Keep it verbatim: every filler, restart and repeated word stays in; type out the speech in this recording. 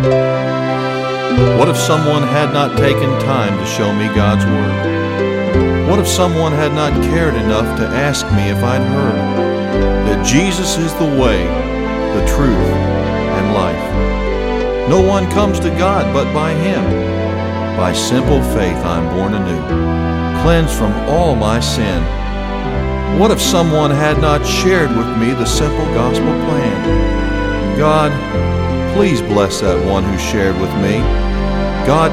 What if someone had not taken time to show me God's Word? What if someone had not cared enough to ask me if I'd heard that Jesus is the way, the truth, and life? No one comes to God but by Him. By simple faith I'm born anew, cleansed from all my sin. What if someone had not shared with me the simple gospel plan? God, please bless that one who shared with me. God,